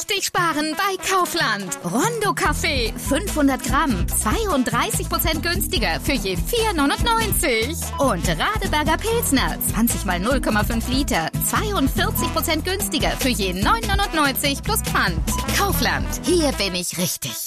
richtig sparen bei Kaufland. Rondo Kaffee, 500 Gramm, 32% günstiger für je 4,99. Und Radeberger Pilsner, 20 mal 0,5 Liter, 42% günstiger für je 9,99 plus Pfand. Kaufland, hier bin ich richtig.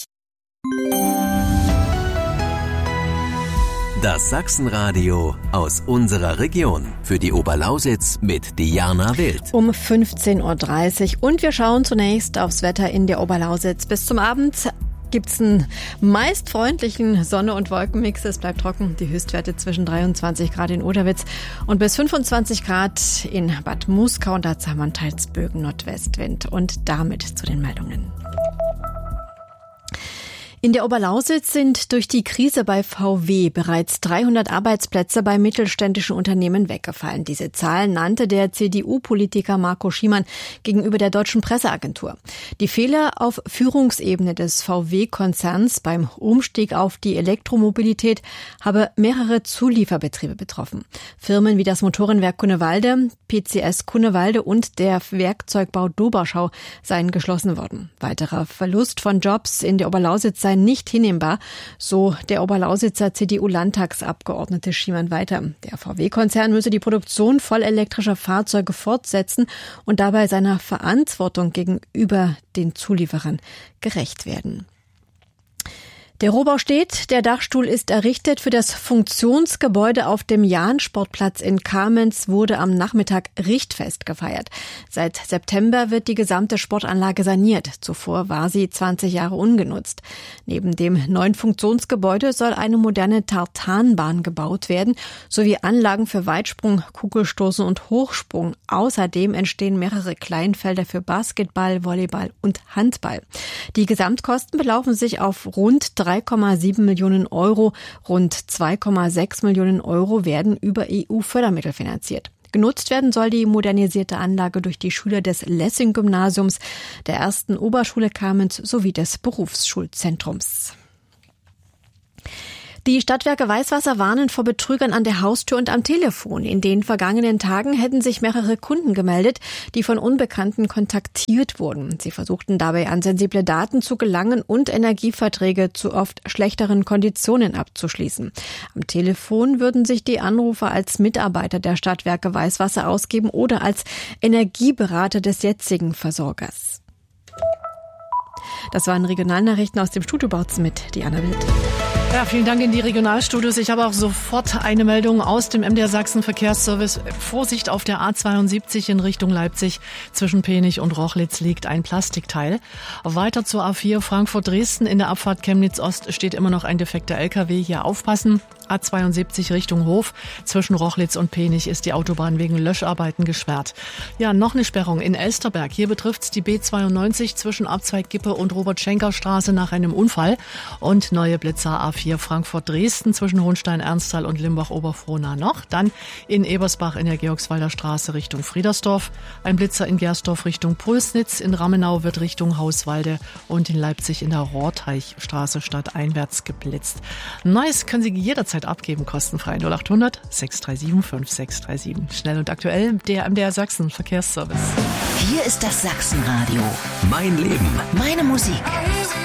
Das Sachsenradio aus unserer Region. Für die Oberlausitz mit Diana Wild. Um 15.30 Uhr. Und wir schauen zunächst aufs Wetter in der Oberlausitz. Bis zum Abend gibt's einen meist freundlichen Sonne- und Wolkenmix. Es bleibt trocken. Die Höchstwerte zwischen 23 Grad in Oderwitz und bis 25 Grad in Bad Muskau. Und dazu haben wir teils Bögen Nordwestwind. Und damit zu den Meldungen. In der Oberlausitz sind durch die Krise bei VW bereits 300 Arbeitsplätze bei mittelständischen Unternehmen weggefallen. Diese Zahlen nannte der CDU-Politiker Marco Schiemann gegenüber der Deutschen Presseagentur. Die Fehler auf Führungsebene des VW-Konzerns beim Umstieg auf die Elektromobilität habe mehrere Zulieferbetriebe betroffen. Firmen wie das Motorenwerk Kunnewalde, PCS Kunnewalde und der Werkzeugbau Doberschau seien geschlossen worden. Weiterer Verlust von Jobs in der Oberlausitz sei nicht hinnehmbar, so der Oberlausitzer CDU-Landtagsabgeordnete Schiemann weiter. Der VW-Konzern müsse die Produktion vollelektrischer Fahrzeuge fortsetzen und dabei seiner Verantwortung gegenüber den Zulieferern gerecht werden. Der Rohbau steht, der Dachstuhl ist errichtet. Für das Funktionsgebäude auf dem Jahn-Sportplatz in Kamenz wurde am Nachmittag Richtfest gefeiert. Seit September wird die gesamte Sportanlage saniert. Zuvor war sie 20 Jahre ungenutzt. Neben dem neuen Funktionsgebäude soll eine moderne Tartanbahn gebaut werden, sowie Anlagen für Weitsprung, Kugelstoßen und Hochsprung. Außerdem entstehen mehrere Kleinfelder für Basketball, Volleyball und Handball. Die Gesamtkosten belaufen sich auf rund 3,7 Millionen Euro. Rund 2,6 Millionen Euro werden über EU-Fördermittel finanziert. Genutzt werden soll die modernisierte Anlage durch die Schüler des Lessing-Gymnasiums, der ersten Oberschule Kamenz sowie des Berufsschulzentrums. Die Stadtwerke Weißwasser warnen vor Betrügern an der Haustür und am Telefon. In den vergangenen Tagen hätten sich mehrere Kunden gemeldet, die von Unbekannten kontaktiert wurden. Sie versuchten dabei an sensible Daten zu gelangen und Energieverträge zu oft schlechteren Konditionen abzuschließen. Am Telefon würden sich die Anrufer als Mitarbeiter der Stadtwerke Weißwasser ausgeben oder als Energieberater des jetzigen Versorgers. Das waren Regionalnachrichten aus dem Studio Bautzen mit Diana Wild. Ja, vielen Dank in die Regionalstudios. Ich habe auch sofort eine Meldung aus dem MDR Sachsen Verkehrsservice. Vorsicht auf der A72 in Richtung Leipzig. Zwischen Penich und Rochlitz liegt ein Plastikteil. Weiter zur A4 Frankfurt-Dresden. In der Abfahrt Chemnitz-Ost steht immer noch ein defekter LKW. Hier aufpassen. A72 Richtung Hof. Zwischen Rochlitz und Penich ist die Autobahn wegen Löscharbeiten gesperrt. Ja, noch eine Sperrung in Elsterberg. Hier betrifft's die B92 zwischen Abzweig-Gippe und Robert-Schenker-Straße nach einem Unfall. Und neue Blitzer A4 Frankfurt-Dresden zwischen Hohenstein-Ernsthal und Limbach-Oberfrohna noch. Dann in Ebersbach in der Georgswalder Straße Richtung Friedersdorf. Ein Blitzer in Gersdorf Richtung Pulsnitz. In Ramenau wird Richtung Hauswalde und in Leipzig in der Rohrteichstraße stadteinwärts geblitzt. Neues können Sie jederzeit abgeben, kostenfrei 0800 637 5637. Schnell und aktuell der MDR Sachsen Verkehrsservice. Hier ist das Sachsenradio. Mein Leben. Meine Musik.